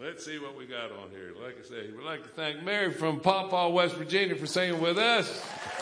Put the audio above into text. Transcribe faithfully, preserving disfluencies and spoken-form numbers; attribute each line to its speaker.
Speaker 1: Let's see what we got on here. Like I say, we'd like to thank Mary from Paw Paw, West Virginia for singing with us.